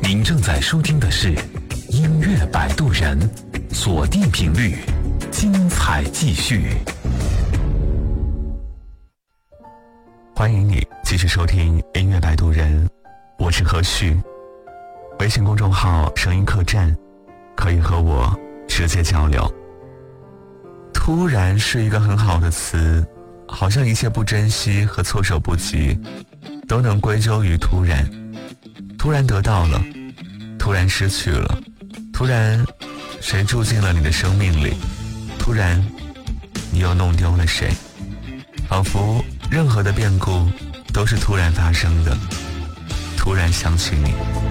您正在收听的是音乐摆渡人，锁定频率，精彩继续。欢迎你继续收听音乐摆渡人，我是何旭。微信公众号声音客栈可以和我直接交流。突然是一个很好的词，好像一切不珍惜和措手不及都能归咎于突然。突然得到了，突然失去了，突然谁住进了你的生命里，突然你又弄丢了谁，仿佛任何的变故都是突然发生的，突然想起你。